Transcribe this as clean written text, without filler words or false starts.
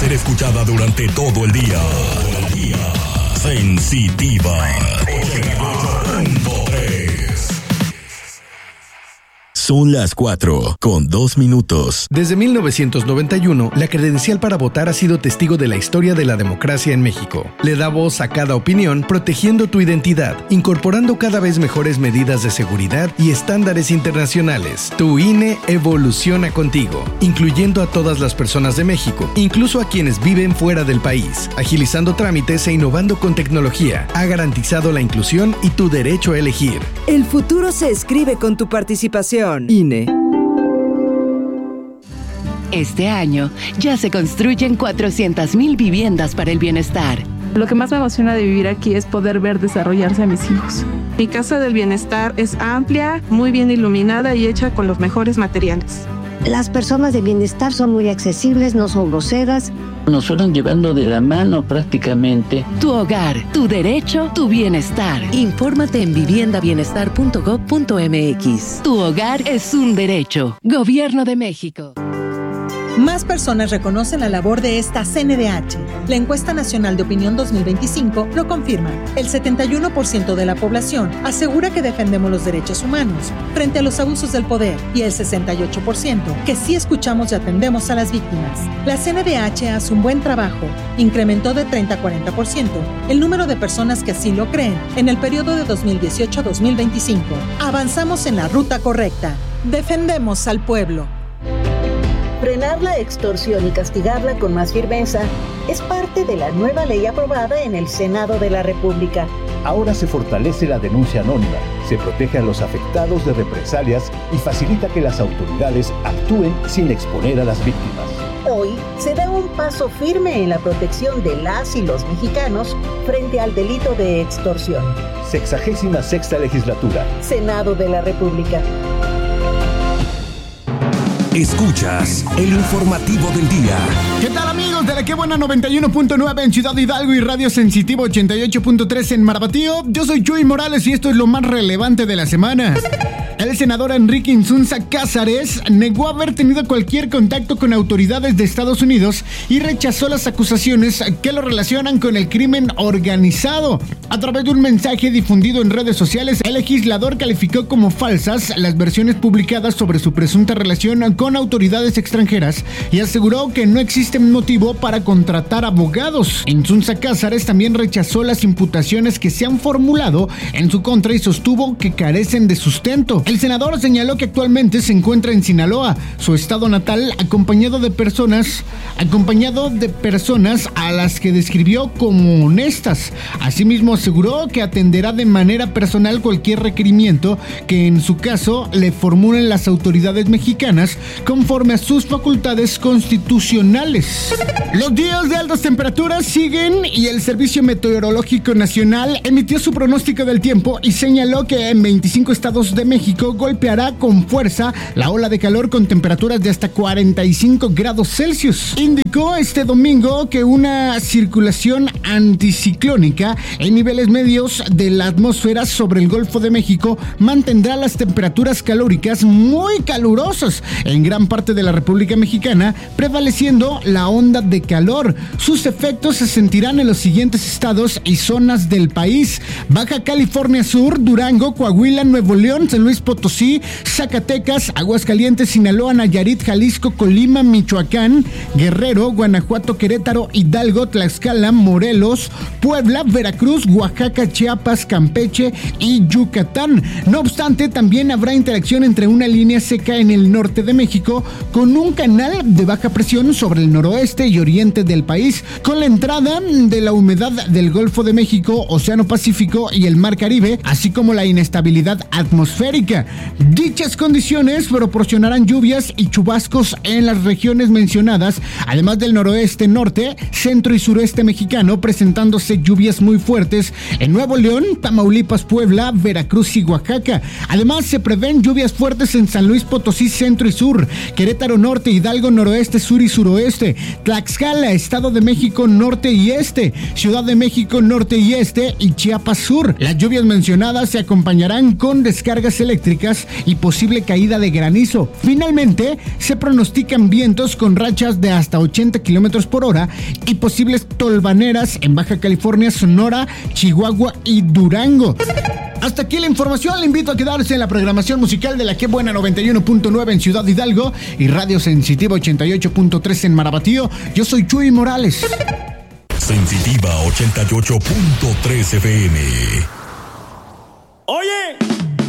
ser escuchada durante todo el día. Sensitiva. 88.3. Son las 4:02. Desde 1991, la credencial para votar ha sido testigo de la historia de la democracia en México. Le da voz a cada opinión, protegiendo tu identidad, incorporando cada vez mejores medidas de seguridad y estándares internacionales. Tu INE evoluciona contigo, incluyendo a todas las personas de México, incluso a quienes viven fuera del país, agilizando trámites e innovando con tecnología. Ha garantizado la inclusión y tu derecho a elegir. El futuro se escribe con tu participación. INE. Este año ya se construyen 400,000 viviendas para el bienestar. Lo que más me emociona de vivir aquí es poder ver desarrollarse a mis hijos. Mi casa del bienestar es amplia, muy bien iluminada y hecha con los mejores materiales. Las personas de bienestar son muy accesibles, no son groseras. Nos fueron llevando de la mano prácticamente. Tu hogar, tu derecho, tu bienestar. Infórmate en viviendabienestar.gov.mx. Tu hogar es un derecho. Gobierno de México. Más personas reconocen la labor de esta CNDH. La encuesta nacional de opinión 2025 lo confirma. El 71% de la población asegura que defendemos los derechos humanos frente a los abusos del poder y el 68% que sí escuchamos y atendemos a las víctimas. La CNDH hace un buen trabajo. Incrementó de 30 a 40% el número de personas que así lo creen en el periodo de 2018 a 2025. Avanzamos en la ruta correcta. Defendemos al pueblo. Frenar la extorsión y castigarla con más firmeza es parte de la nueva ley aprobada en el Senado de la República. Ahora se fortalece la denuncia anónima, se protege a los afectados de represalias y facilita que las autoridades actúen sin exponer a las víctimas. Hoy se da un paso firme en la protección de las y los mexicanos frente al delito de extorsión. 66ª legislatura. Senado de la República. Escuchas el informativo del día. ¿Qué tal, amigos de la Qué Buena 91.9 en Ciudad Hidalgo y Radio Sensitivo 88.3 en Marabatío? Yo soy Chuy Morales y esto es lo más relevante de la semana. El senador Enrique Insunza Cázares negó haber tenido cualquier contacto con autoridades de Estados Unidos y rechazó las acusaciones que lo relacionan con el crimen organizado. A través de un mensaje difundido en redes sociales, el legislador calificó como falsas las versiones publicadas sobre su presunta relación con autoridades extranjeras y aseguró que no existe motivo para contratar abogados. Insunza Cázares también rechazó las imputaciones que se han formulado en su contra y sostuvo que carecen de sustento. El senador señaló que actualmente se encuentra en Sinaloa, su estado natal, acompañado de personas a las que describió como honestas. Asimismo, aseguró que atenderá de manera personal cualquier requerimiento que en su caso le formulen las autoridades mexicanas conforme a sus facultades constitucionales. Los días de altas temperaturas siguen y el Servicio Meteorológico Nacional emitió su pronóstico del tiempo y señaló que en 25 estados de México golpeará con fuerza la ola de calor con temperaturas de hasta 45 grados Celsius. Indicó este domingo que una circulación anticiclónica en niveles medios de la atmósfera sobre el Golfo de México mantendrá las temperaturas calóricas muy calurosas en gran parte de la República Mexicana, prevaleciendo la onda de calor. Sus efectos se sentirán en los siguientes estados y zonas del país: Baja California Sur, Durango, Coahuila, Nuevo León, San Luis Potosí, Zacatecas, Aguascalientes, Sinaloa, Nayarit, Jalisco, Colima, Michoacán, Guerrero, Guanajuato, Querétaro, Hidalgo, Tlaxcala, Morelos, Puebla, Veracruz, Oaxaca, Chiapas, Campeche y Yucatán. No obstante, también habrá interacción entre una línea seca en el norte de México con un canal de baja presión sobre el noroeste y oriente del país, con la entrada de la humedad del Golfo de México, Océano Pacífico y el Mar Caribe, así como la inestabilidad atmosférica. Dichas condiciones proporcionarán lluvias y chubascos en las regiones mencionadas, además del noroeste, norte, centro y sureste mexicano, presentándose lluvias muy fuertes en Nuevo León, Tamaulipas, Puebla, Veracruz y Oaxaca. Además, se prevén lluvias fuertes en San Luis Potosí, centro y sur, Querétaro norte, Hidalgo noroeste, sur y suroeste, Tlaxcala, Estado de México norte y este, Ciudad de México norte y este y Chiapas sur. Las lluvias mencionadas se acompañarán con descargas eléctricas eléctricas y posible caída de granizo. Finalmente, se pronostican vientos con rachas de hasta 80 kilómetros por hora y posibles tolvaneras en Baja California, Sonora, Chihuahua y Durango. Hasta aquí la información. Le invito a quedarse en la programación musical de la Que Buena 91.9 en Ciudad Hidalgo y Radio Sensitiva 88.3 en Marabatío. Yo soy Chuy Morales. Sensitiva 88.3 FM. Oye,